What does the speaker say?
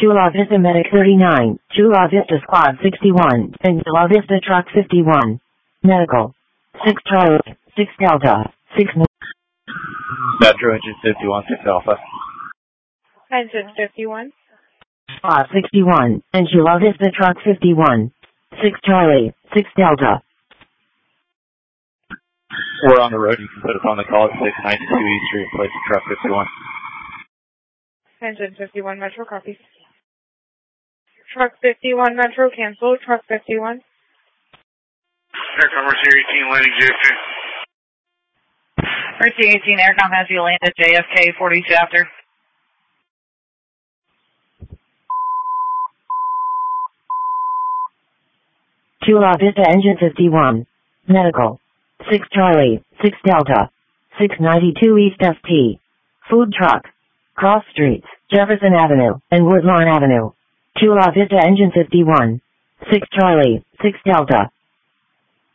Chula Vista Medic 39, Chula Vista Squad 61, and Chula Vista Truck 51. Medical. 6 Charlie, 6 Delta, 6 Metro Engine 51, 6 Alpha. Engine 51. Squad 61, and Chula Vista Truck 51. 6 Charlie, 6 Delta. We're on the road. You can put us on the call at 692 East Street, place of truck 51. Engine 51 Metro, copy. Truck 51 Metro, cancel. Truck 51. Aircom Mercy 18, landing JFK. Mercy 18, Aircom has you landed JFK 42 after. Chula Vista Engine 51. Medical. 6 Charlie, 6 Delta. 692 East ST. Food truck. Cross streets, Jefferson Avenue, and Woodlawn Avenue. Chula Vista Engine 51. 6 Charlie, 6 Delta.